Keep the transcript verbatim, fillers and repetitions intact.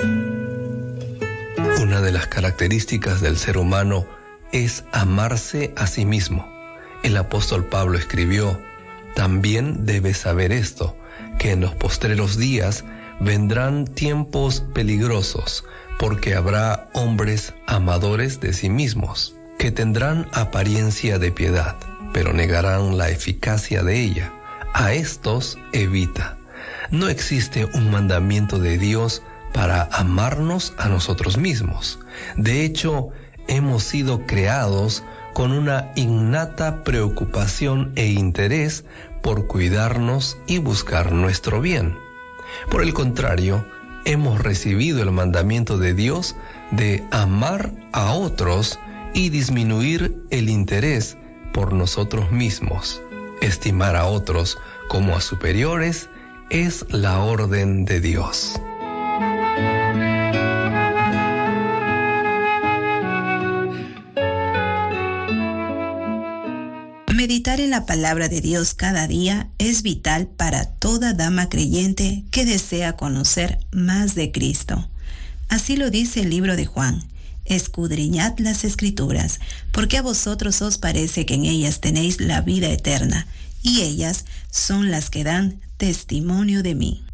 Una de las características del ser humano es amarse a sí mismo. El apóstol Pablo escribió: también debes saber esto, que en los postreros días vendrán tiempos peligrosos, porque habrá hombres amadores de sí mismos, que tendrán apariencia de piedad, pero negarán la eficacia de ella. A estos evita. No existe un mandamiento de Dios para amarnos a nosotros mismos. De hecho, hemos sido creados con una innata preocupación e interés por cuidarnos y buscar nuestro bien. Por el contrario, hemos recibido el mandamiento de Dios de amar a otros y disminuir el interés por nosotros mismos. Estimar a otros como a superiores es la orden de Dios. Meditar en la palabra de Dios cada día es vital para toda dama creyente que desea conocer más de Cristo. Así lo dice el libro de Juan: escudriñad las Escrituras, porque a vosotros os parece que en ellas tenéis la vida eterna, y ellas son las que dan testimonio de mí.